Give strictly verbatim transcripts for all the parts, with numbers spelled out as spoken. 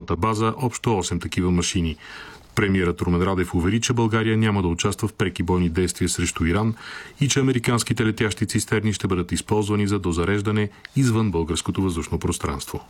националната база общо осем такива машини. Премиерът Румен Радев увери, че България няма да участва в преки бойни действия срещу Иран и че американските летящи цистерни ще бъдат използвани за дозареждане извън българското въздушно пространство.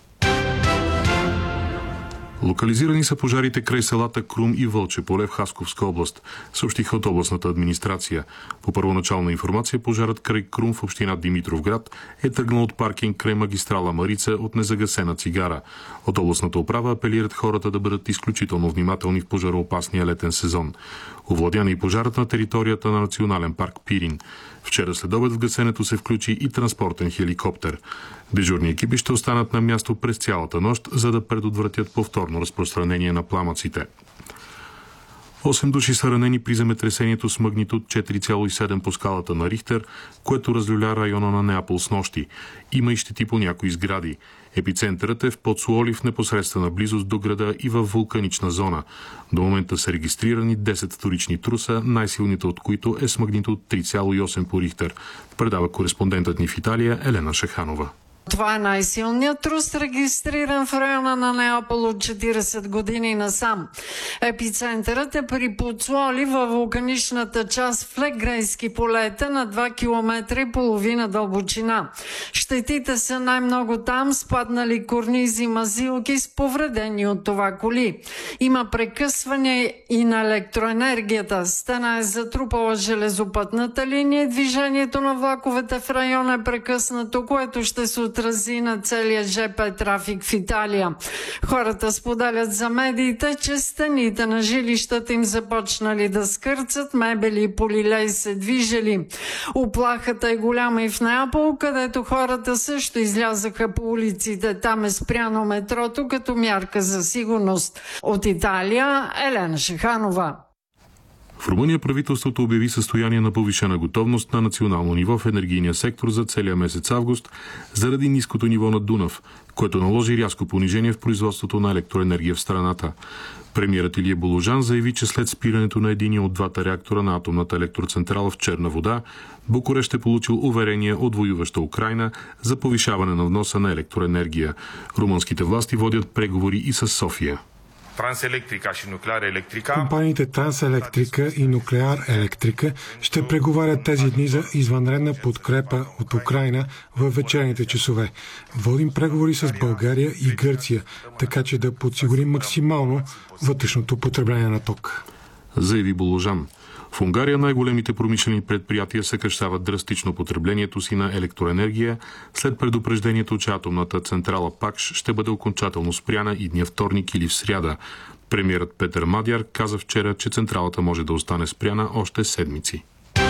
Локализирани са пожарите край селата Крум и Вълче поле в Хасковска област, съобщиха от областната администрация. По първоначална информация, пожарът край Крум в община Димитровград е тръгнал от паркинг край магистрала Марица от незагасена цигара. От областната управа апелират хората да бъдат изключително внимателни в пожароопасния летен сезон. Овладяна и пожарът на територията на национален парк Пирин. Вчера следобед в гасенето се включи и транспортен хеликоптер. Дежурни екипи ще останат на място през цялата нощ, за да предотвратят повторно разпространение на пламъците. Осем души са ранени при земетресението с магнитуд четири цяло и седем по скалата на Рихтер, което разлюля района на Неапол с нощи. Има и щети по някои сгради. Епицентърът е в Подсуоли в непосредствена близост до града и във вулканична зона. До момента са регистрирани десет вторични труса, най-силните от които е с магнитуд три цяло и осем по Рихтер, предава кореспондентът ни в Италия Елена Шаханова. Това е най-силният трус, регистриран в района на Неапол от четиридесет години насам. Епицентърът е при Подсуоли във вулканичната част в Легрейски полета на два километра и половина дълбочина. Щетите са най-много там, спаднали корнизи, мазилки с повредени от това коли. Има прекъсване и на електроенергията. Стена е затрупала железопътната линия. Движението на влаковете в района е прекъснато, което ще се отрази на целия ЖП трафик в Италия. Хората споделят за медиите, че стените на жилищата им започнали да скърцат, мебели и полилей се движели. Уплахата е голяма и в Неапол, където хората също излязаха по улиците. Там е спряно метрото като мярка за сигурност. От Италия Елена Шаханова. В Румъния правителството обяви състояние на повишена готовност на национално ниво в енергийния сектор за целия месец август заради ниското ниво на Дунав, което наложи рязко понижение в производството на електроенергия в страната. Премиерът Илия Боложан заяви, че след спирането на единия от двата реактора на атомната електроцентрала в Черна вода, Букурещ е получил уверение от воюваща Украйна за повишаване на вноса на електроенергия. Румънските власти водят преговори и с София. Компаниите Транселектрика и Нуклеар Електрика ще преговарят тези дни за извънредна подкрепа от Украйна в вечерните часове. Водим преговори с България и Гърция, така че да подсигурим максимално вътрешното потребление на ток. Заяви Боложан. В Унгария най-големите промишлени предприятия съкращават драстично потреблението си на електроенергия след предупреждението, че атомната централа Пакш ще бъде окончателно спряна идния вторник или в сряда. Премиерът Петър Мадяр каза вчера, че централата може да остане спряна още седмици.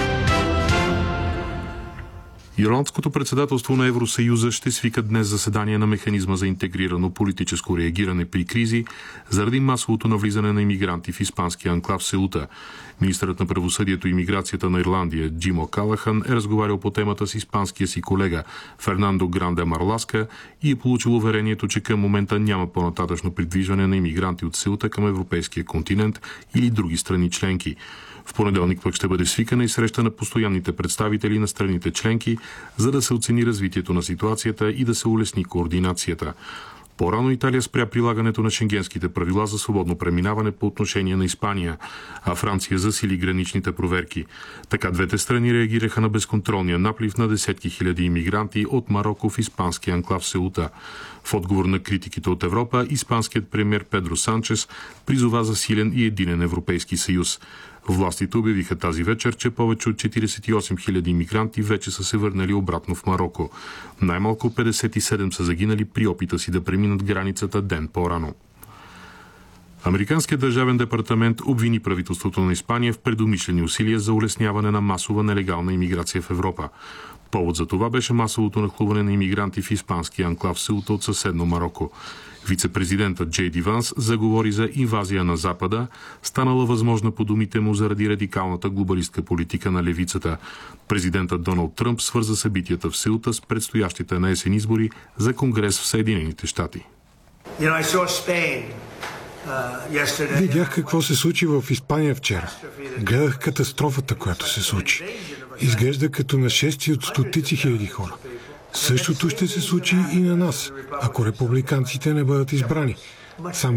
Ирландското председателство на Евросъюза ще свика днес заседание на механизма за интегрирано политическо реагиране при кризи заради масовото навлизане на имигранти в испанския анклав Сеута. Министърът на правосъдието и миграцията на Ирландия Джим О'Калахан е разговарял по темата с испанския си колега Фернандо Гранде Марласка и е получил уверението, че към момента няма по-нататъчно придвижване на имигранти от Сеута към европейския континент или други страни членки. В понеделник пък ще бъде свикана и среща на постоянните представители на страните членки, за да се оцени развитието на ситуацията и да се улесни координацията. По-рано Италия спря прилагането на шенгенските правила за свободно преминаване по отношение на Испания, а Франция засили граничните проверки. Така двете страни реагираха на безконтролния наплив на десетки хиляди имигранти от Мароко в испанския анклав Сеута. В отговор на критиките от Европа, испанският премиер Педро Санчес призова за силен и единен Европейски съюз. Властите обявиха тази вечер, че повече от четиридесет и осем хиляди имигранти вече са се върнали обратно в Мароко. Най-малко петдесет и седем са загинали при опита си да преминат границата ден по-рано. Американският държавен департамент обвини правителството на Испания в предумишлени усилия за улесняване на масова нелегална имиграция в Европа. Повод за това беше масовото нахлуване на имигранти в испанския анклав Сеута от съседно Мароко. Вице-президентът Джей Ди Ванс заговори за инвазия на Запада, станала възможна по думите му заради радикалната глобалистка политика на левицата. Президентът Доналд Тръмп свърза събитията в Сеута с предстоящите на есен избори за Конгрес в Съединените щати. Видях какво се случи в Испания вчера. Гледах катастрофата, която се случи. Изглежда като нашествие от стотици хиляди хора. Същото ще се случи и на нас, ако републиканците не бъдат избрани. Само